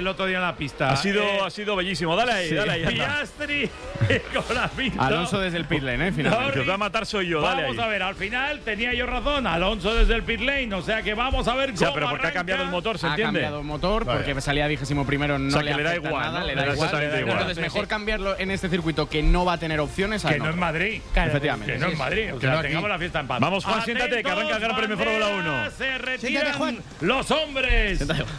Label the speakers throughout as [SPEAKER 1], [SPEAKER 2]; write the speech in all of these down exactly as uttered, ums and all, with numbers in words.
[SPEAKER 1] el otro día en la pista.
[SPEAKER 2] Ha sido,
[SPEAKER 1] eh,
[SPEAKER 2] ha sido bellísimo. Dale ahí,
[SPEAKER 1] sí.
[SPEAKER 2] dale ahí.
[SPEAKER 1] Piastri con la pinta.
[SPEAKER 3] Alonso desde el pit lane, ¿eh? Finalmente.
[SPEAKER 2] El que os va a matar soy yo, dale
[SPEAKER 1] Vamos
[SPEAKER 2] ahí.
[SPEAKER 1] a ver, al final tenía yo razón. Alonso desde el pit lane. O sea que vamos a ver cómo
[SPEAKER 2] O sea, pero porque ha
[SPEAKER 1] arranca.
[SPEAKER 2] cambiado el motor, ¿se
[SPEAKER 3] Ha
[SPEAKER 2] entiende?
[SPEAKER 3] cambiado el motor porque
[SPEAKER 4] Vale.
[SPEAKER 3] salía vigésimo primero, no
[SPEAKER 2] O sea,
[SPEAKER 3] le
[SPEAKER 2] que le da
[SPEAKER 3] afecta
[SPEAKER 2] igual,
[SPEAKER 3] nada,
[SPEAKER 2] ¿no?
[SPEAKER 3] le
[SPEAKER 2] Le
[SPEAKER 3] da
[SPEAKER 2] da
[SPEAKER 3] igual.
[SPEAKER 2] exactamente igual.
[SPEAKER 3] Entonces, mejor cambiarlo en este circuito que no va a tener opciones a
[SPEAKER 1] Que no en Madrid.
[SPEAKER 3] Efectivamente.
[SPEAKER 1] Que no en Madrid. O
[SPEAKER 4] Que no
[SPEAKER 1] sea,
[SPEAKER 4] aquí.
[SPEAKER 1] tengamos la fiesta en paz.
[SPEAKER 2] Vamos, Juan, siéntate, que arranca el Gran Premio Fórmula uno.
[SPEAKER 1] Se retiran
[SPEAKER 5] Siéntate, Juan.
[SPEAKER 1] los hombres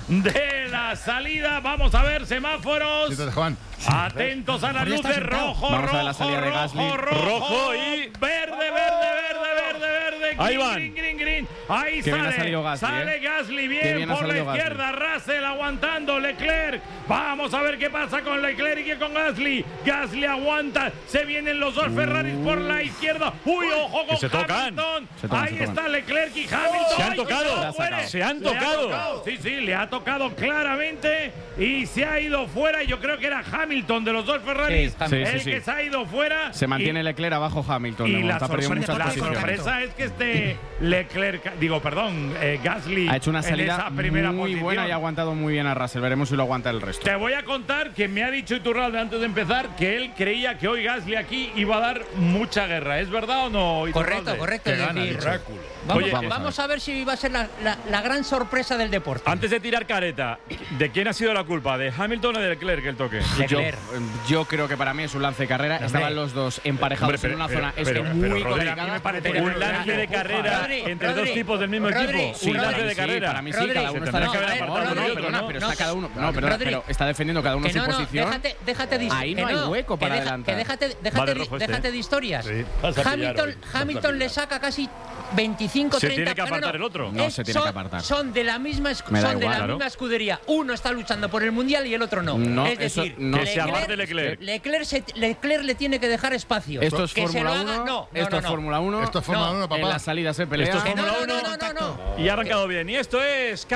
[SPEAKER 1] de la salida. Vamos a ver semáforos.
[SPEAKER 4] Siéntate, Juan.
[SPEAKER 1] Atentos a las
[SPEAKER 5] Juan ya está
[SPEAKER 1] luces.
[SPEAKER 5] sentado.
[SPEAKER 1] Rojo,
[SPEAKER 3] Vamos a ver
[SPEAKER 1] rojo,
[SPEAKER 3] la salida de
[SPEAKER 1] rojo,
[SPEAKER 3] Gasly.
[SPEAKER 1] rojo,
[SPEAKER 2] Rojo y-
[SPEAKER 1] verde, verde, verde, verde, verde.
[SPEAKER 2] Ahí
[SPEAKER 1] Green,
[SPEAKER 2] van.
[SPEAKER 1] green, green, green. Ahí
[SPEAKER 3] Qué bien
[SPEAKER 1] sale.
[SPEAKER 3] ha salido Gasly,
[SPEAKER 1] sale
[SPEAKER 3] eh.
[SPEAKER 1] Gasly
[SPEAKER 3] Qué
[SPEAKER 1] bien,
[SPEAKER 3] bien ha
[SPEAKER 1] por la
[SPEAKER 3] salido
[SPEAKER 1] izquierda. Russell aguantando. Leclerc. Vamos a ver qué pasa con Leclerc y con Gasly. Gasly aguanta. Se vienen los dos Ferraris por la izquierda. Uy, ojo con
[SPEAKER 2] Que se tocan.
[SPEAKER 1] Hamilton.
[SPEAKER 3] Se tocan,
[SPEAKER 1] Ahí
[SPEAKER 3] se tocan.
[SPEAKER 1] está Leclerc y Hamilton.
[SPEAKER 2] Se han
[SPEAKER 1] Ay,
[SPEAKER 2] tocado.
[SPEAKER 1] cuidado, fuera.
[SPEAKER 2] Se han
[SPEAKER 1] Le ha
[SPEAKER 2] tocado.
[SPEAKER 1] Sí, sí, le ha tocado claramente y se ha ido fuera. Yo creo que era Hamilton de los dos Ferraris
[SPEAKER 5] Sí,
[SPEAKER 3] Hamilton.
[SPEAKER 1] el
[SPEAKER 3] Sí, sí,
[SPEAKER 1] que
[SPEAKER 3] sí.
[SPEAKER 1] se ha ido fuera.
[SPEAKER 3] Se mantiene
[SPEAKER 1] y,
[SPEAKER 3] Leclerc abajo Hamilton.
[SPEAKER 1] y
[SPEAKER 3] de
[SPEAKER 1] la
[SPEAKER 3] momento ha perdido
[SPEAKER 1] sorpresa,
[SPEAKER 3] muchas
[SPEAKER 1] la
[SPEAKER 3] posiciones.
[SPEAKER 1] sorpresa es que este Leclerc, digo, perdón, eh, Gasly
[SPEAKER 3] Ha hecho una
[SPEAKER 1] en
[SPEAKER 3] salida
[SPEAKER 1] esa primera
[SPEAKER 3] muy
[SPEAKER 1] posición.
[SPEAKER 3] buena y ha aguantado muy bien a Russell. Veremos si lo aguanta el resto.
[SPEAKER 1] Te voy a contar que me ha dicho Iturralde antes de empezar que él creía que hoy Gasly aquí iba a dar mucha guerra. ¿Es verdad o no, Iturralde?
[SPEAKER 6] Correcto, correcto.
[SPEAKER 4] Que
[SPEAKER 6] es
[SPEAKER 4] gana,
[SPEAKER 6] decir,
[SPEAKER 4] dicho.
[SPEAKER 6] vamos,
[SPEAKER 2] Oye,
[SPEAKER 6] vamos,
[SPEAKER 3] vamos a
[SPEAKER 6] a ver si va a ser la, la- la gran sorpresa del deporte.
[SPEAKER 2] Antes de tirar careta, ¿de quién ha sido la culpa? ¿De Hamilton o de Leclerc el toque?
[SPEAKER 3] Yo,
[SPEAKER 6] Leclerc.
[SPEAKER 3] yo creo que para mí es un lance de carrera.
[SPEAKER 6] Hombre.
[SPEAKER 3] Estaban los dos emparejados
[SPEAKER 2] Hombre, pero-
[SPEAKER 3] en una
[SPEAKER 2] pero-
[SPEAKER 3] zona es
[SPEAKER 2] pero-
[SPEAKER 3] que
[SPEAKER 2] pero,
[SPEAKER 3] muy
[SPEAKER 2] Rodri, a mí
[SPEAKER 3] complicada.
[SPEAKER 1] me parece
[SPEAKER 6] Pero-
[SPEAKER 2] Un lance de carrera
[SPEAKER 6] Rodri,
[SPEAKER 2] entre
[SPEAKER 6] Rodri,
[SPEAKER 2] dos tipos del mismo
[SPEAKER 6] Rodri,
[SPEAKER 2] equipo.
[SPEAKER 6] sí,
[SPEAKER 2] Un lance
[SPEAKER 6] Rodri,
[SPEAKER 2] de
[SPEAKER 3] sí,
[SPEAKER 2] carrera.
[SPEAKER 3] para mí sí,
[SPEAKER 6] Rodri,
[SPEAKER 3] cada uno
[SPEAKER 6] se
[SPEAKER 3] está
[SPEAKER 6] tendrá que
[SPEAKER 3] no,
[SPEAKER 6] haber
[SPEAKER 3] no,
[SPEAKER 6] apartado
[SPEAKER 3] no,
[SPEAKER 6] uno y
[SPEAKER 3] pero
[SPEAKER 6] otro,
[SPEAKER 3] no,
[SPEAKER 6] ¿no?
[SPEAKER 3] pero
[SPEAKER 6] No,
[SPEAKER 3] está cada uno. No, pero,
[SPEAKER 6] Rodri,
[SPEAKER 3] pero está defendiendo cada uno
[SPEAKER 6] Que
[SPEAKER 3] su
[SPEAKER 6] no, no,
[SPEAKER 3] posición.
[SPEAKER 6] déjate, déjate de
[SPEAKER 3] Ahí no
[SPEAKER 6] que
[SPEAKER 3] hay hueco
[SPEAKER 6] que
[SPEAKER 3] para
[SPEAKER 6] deja-
[SPEAKER 3] adelantar.
[SPEAKER 6] Que déjate, déjate,
[SPEAKER 2] Vale,
[SPEAKER 6] de-
[SPEAKER 2] rojo este,
[SPEAKER 6] déjate
[SPEAKER 2] ¿eh?
[SPEAKER 6] de historias.
[SPEAKER 4] Sí.
[SPEAKER 1] Vas a pillar
[SPEAKER 6] Hamilton,
[SPEAKER 1] hoy.
[SPEAKER 6] Hamilton le saca casi veinticinco,
[SPEAKER 2] Se
[SPEAKER 6] treinta.
[SPEAKER 2] tiene que
[SPEAKER 6] no, no,
[SPEAKER 2] apartar el otro.
[SPEAKER 3] No,
[SPEAKER 6] Es-
[SPEAKER 3] se tiene
[SPEAKER 6] son,
[SPEAKER 3] que apartar.
[SPEAKER 6] Son de la misma, esc-
[SPEAKER 3] Me da
[SPEAKER 6] son de
[SPEAKER 3] igual,
[SPEAKER 6] la
[SPEAKER 2] claro.
[SPEAKER 6] misma escudería. Uno está luchando por el mundial y el otro no.
[SPEAKER 3] No,
[SPEAKER 6] es
[SPEAKER 3] eso
[SPEAKER 6] decir,
[SPEAKER 3] no.
[SPEAKER 2] Que se aparte Leclerc.
[SPEAKER 6] Leclerc, se- Leclerc le tiene que dejar espacio.
[SPEAKER 3] Esto es
[SPEAKER 6] Que se lo
[SPEAKER 3] Fórmula
[SPEAKER 6] haga-
[SPEAKER 3] uno.
[SPEAKER 6] No, no,
[SPEAKER 3] Esto
[SPEAKER 6] no,
[SPEAKER 3] es
[SPEAKER 6] no.
[SPEAKER 3] Fórmula uno.
[SPEAKER 4] Esto es Fórmula
[SPEAKER 6] No,
[SPEAKER 4] uno,
[SPEAKER 3] En
[SPEAKER 4] papá.
[SPEAKER 3] la salida se pelea.
[SPEAKER 2] Esto es
[SPEAKER 6] Que no,
[SPEAKER 2] Fórmula
[SPEAKER 6] no, no,
[SPEAKER 2] uno.
[SPEAKER 6] no, no, no.
[SPEAKER 2] Y ha arrancado bien. Y esto es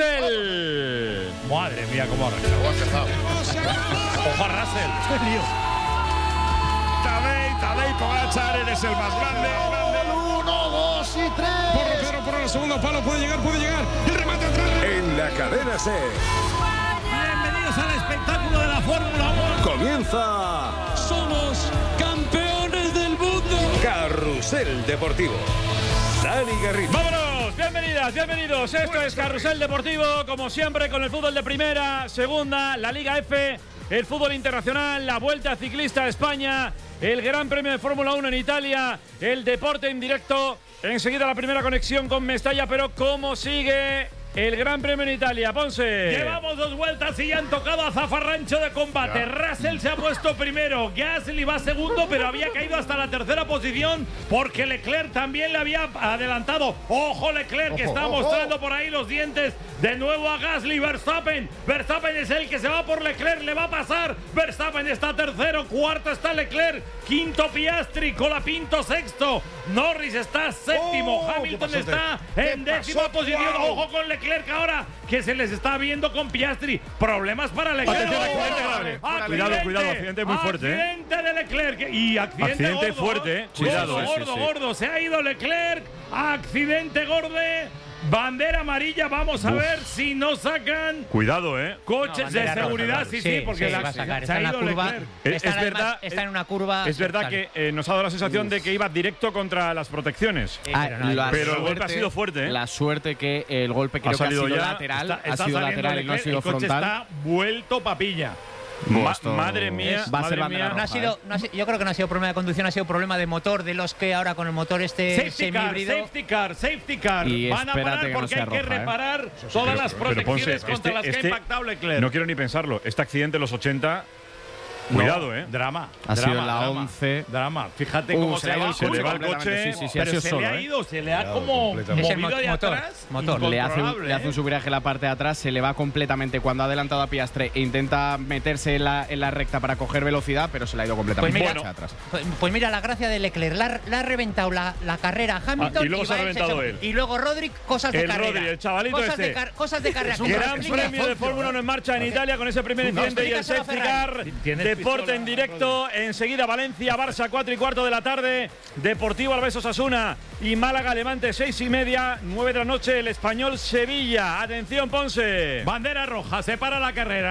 [SPEAKER 2] Carrusel.
[SPEAKER 1] Madre mía, cómo arranca.
[SPEAKER 4] Luego ha empezado.
[SPEAKER 1] Ojo a Russell.
[SPEAKER 7] Tadej, Tadej Pogačar, eres el más grande, grande.
[SPEAKER 4] Uno, dos y tres.
[SPEAKER 7] Porro, Ferro, por el segundo palo, puede llegar, puede llegar. El remate atrás.
[SPEAKER 8] En la cadena C
[SPEAKER 1] Bienvenidos al espectáculo de la Fórmula uno.
[SPEAKER 8] comienza
[SPEAKER 7] Somos campeones del mundo.
[SPEAKER 8] Carrusel Deportivo. Dani Garrido.
[SPEAKER 2] ¡Vámonos! Bienvenidas, bienvenidos. Esto es Carrusel Deportivo, como siempre, con el fútbol de primera, segunda, la Liga F, el fútbol internacional, la Vuelta Ciclista a España, el Gran Premio de Fórmula uno en Italia, el deporte en directo. Enseguida la primera conexión con Mestalla, pero ¿cómo sigue el Gran Premio en Italia? Ponce.
[SPEAKER 1] Llevamos dos vueltas y ya han tocado a zafarrancho de combate. Russell se ha puesto primero, Gasly va segundo, pero había caído hasta la tercera posición porque Leclerc también le había adelantado. Ojo Leclerc, que
[SPEAKER 4] Ojo,
[SPEAKER 1] está
[SPEAKER 4] ojo.
[SPEAKER 1] mostrando por ahí los dientes. De nuevo a Gasly, Verstappen. Verstappen es el que se va por Leclerc, le va a pasar. Verstappen está tercero, cuarto está Leclerc, quinto Piastri, Colapinto sexto. Norris está séptimo,
[SPEAKER 4] Oh, ¿qué
[SPEAKER 1] Hamilton
[SPEAKER 4] pasó,
[SPEAKER 1] está
[SPEAKER 4] ¿Qué
[SPEAKER 1] en décima
[SPEAKER 4] pasó?
[SPEAKER 1] posición.
[SPEAKER 4] Wow.
[SPEAKER 1] Ojo con Leclerc ahora, que se les está viendo con Piastri. Problemas para Leclerc.
[SPEAKER 2] Atención,
[SPEAKER 1] ¡Oh!
[SPEAKER 2] accidente grave. Cuidado, cuidado, accidente muy fuerte, ¿eh?
[SPEAKER 1] Accidente de Leclerc. Y accidente,
[SPEAKER 2] Accidente
[SPEAKER 1] gordo,
[SPEAKER 2] fuerte, ¿eh?
[SPEAKER 1] Sí,
[SPEAKER 2] Cuidado,
[SPEAKER 1] gordo,
[SPEAKER 2] eh, sí,
[SPEAKER 1] gordo,
[SPEAKER 2] sí.
[SPEAKER 1] gordo. Se ha ido Leclerc. Accidente gordo. Bandera amarilla. Vamos a
[SPEAKER 2] Uf.
[SPEAKER 1] ver si no sacan
[SPEAKER 2] Cuidado, ¿eh?
[SPEAKER 1] coches
[SPEAKER 6] No,
[SPEAKER 1] de
[SPEAKER 6] bandera roja,
[SPEAKER 1] seguridad.
[SPEAKER 6] claro.
[SPEAKER 1] Sí, sí, porque
[SPEAKER 6] sí,
[SPEAKER 1] la-
[SPEAKER 6] va a sacar.
[SPEAKER 1] se
[SPEAKER 6] Está
[SPEAKER 1] ha
[SPEAKER 6] en la
[SPEAKER 1] ido
[SPEAKER 6] curva.
[SPEAKER 1] Leclerc.
[SPEAKER 2] Es-
[SPEAKER 6] Está
[SPEAKER 2] es
[SPEAKER 6] además-
[SPEAKER 2] verdad-
[SPEAKER 6] Está en una curva.
[SPEAKER 2] Es verdad
[SPEAKER 6] sale.
[SPEAKER 2] que eh, nos ha dado la sensación de que iba directo contra las protecciones.
[SPEAKER 6] Sí,
[SPEAKER 3] Ah,
[SPEAKER 6] pero no hay-
[SPEAKER 3] la
[SPEAKER 2] Pero el
[SPEAKER 3] suerte-
[SPEAKER 2] golpe ha sido fuerte, ¿eh?
[SPEAKER 3] La suerte que el golpe creo que ha
[SPEAKER 2] salido
[SPEAKER 3] sido
[SPEAKER 2] ya.
[SPEAKER 3] lateral.
[SPEAKER 1] Está,
[SPEAKER 3] ha
[SPEAKER 1] está
[SPEAKER 3] sido
[SPEAKER 1] saliendo
[SPEAKER 3] lateral y no ha
[SPEAKER 1] Leclerc,
[SPEAKER 3] sido
[SPEAKER 1] el coche
[SPEAKER 3] frontal.
[SPEAKER 1] está vuelto papilla.
[SPEAKER 3] Buah,
[SPEAKER 2] Ma-
[SPEAKER 3] esto
[SPEAKER 2] madre mía,
[SPEAKER 3] es- va a ser
[SPEAKER 2] madre
[SPEAKER 3] bandera
[SPEAKER 2] mía.
[SPEAKER 6] No ha
[SPEAKER 3] roja,
[SPEAKER 6] sido,
[SPEAKER 3] ¿eh?
[SPEAKER 6] no ha sido- yo creo que no ha sido problema de conducción, ha sido problema de motor, de los que ahora con el motor este
[SPEAKER 1] Safety car,
[SPEAKER 6] semihíbrido.
[SPEAKER 1] safety car, safety car.
[SPEAKER 3] Y
[SPEAKER 1] Van a
[SPEAKER 3] espérate
[SPEAKER 1] parar
[SPEAKER 3] que no
[SPEAKER 1] porque
[SPEAKER 3] sea
[SPEAKER 1] hay que
[SPEAKER 3] roja, ¿eh?
[SPEAKER 1] reparar todas
[SPEAKER 2] Pero-
[SPEAKER 1] las
[SPEAKER 2] pero
[SPEAKER 1] protecciones
[SPEAKER 2] Ponce,
[SPEAKER 1] contra
[SPEAKER 2] este-
[SPEAKER 1] las que
[SPEAKER 2] este-
[SPEAKER 1] ha impactado Leclerc.
[SPEAKER 2] No quiero ni pensarlo. Este accidente en los ochenta. Cuidado,
[SPEAKER 1] No,
[SPEAKER 2] ¿eh?
[SPEAKER 1] Drama.
[SPEAKER 3] Ha
[SPEAKER 1] drama,
[SPEAKER 3] sido en la
[SPEAKER 1] drama,
[SPEAKER 3] once.
[SPEAKER 1] Drama. Fíjate
[SPEAKER 3] Uh,
[SPEAKER 1] cómo
[SPEAKER 3] se
[SPEAKER 1] se,
[SPEAKER 3] le ha ido
[SPEAKER 1] va
[SPEAKER 3] el coche
[SPEAKER 2] Se le va el
[SPEAKER 3] completamente.
[SPEAKER 2] coche.
[SPEAKER 3] Sí, sí, sí,
[SPEAKER 1] Pero
[SPEAKER 3] ha sido
[SPEAKER 1] se
[SPEAKER 3] solo,
[SPEAKER 1] le ha
[SPEAKER 3] ¿eh?
[SPEAKER 1] ido, se le ha
[SPEAKER 4] Cuidado,
[SPEAKER 1] como
[SPEAKER 4] completamente.
[SPEAKER 6] Es el
[SPEAKER 1] movido
[SPEAKER 6] mo-
[SPEAKER 1] de
[SPEAKER 6] motor,
[SPEAKER 1] atrás.
[SPEAKER 6] motor.
[SPEAKER 3] Le hace, un,
[SPEAKER 1] incontrolable,
[SPEAKER 3] le hace un
[SPEAKER 1] ¿eh?
[SPEAKER 3] subiraje en la parte de atrás, se le va completamente cuando ha adelantado a Piastre e intenta meterse en la, en la recta para coger velocidad, pero se le ha ido
[SPEAKER 6] Pues
[SPEAKER 3] completamente
[SPEAKER 6] mira,
[SPEAKER 3] hacia atrás.
[SPEAKER 6] pues, pues mira la gracia de Leclerc, la, la ha reventado la, la carrera a Hamilton
[SPEAKER 2] Ah, y luego se ha
[SPEAKER 6] va él
[SPEAKER 2] reventado
[SPEAKER 6] se-
[SPEAKER 2] él.
[SPEAKER 6] Y luego Rodri, cosas de
[SPEAKER 2] El
[SPEAKER 6] carrera.
[SPEAKER 2] Rodri, el chavalito
[SPEAKER 6] cosas
[SPEAKER 2] este.
[SPEAKER 6] De car- cosas de carrera. que
[SPEAKER 2] Gran
[SPEAKER 6] nos explica
[SPEAKER 2] premio de Fórmula uno en marcha en Italia con ese primer
[SPEAKER 6] No,
[SPEAKER 2] incidente y el
[SPEAKER 6] explícaselo a
[SPEAKER 2] safety
[SPEAKER 6] Ferrari.
[SPEAKER 2] car.
[SPEAKER 1] Tienes
[SPEAKER 2] Deporte
[SPEAKER 1] pistola,
[SPEAKER 2] en directo. Enseguida Valencia, Barça, cuatro y cuarto de la tarde. Deportivo Alavés Osasuna y Málaga Levante, seis y media. nueve de la noche, el Español Sevilla. Atención, Ponce.
[SPEAKER 1] Bandera roja, se para la carrera.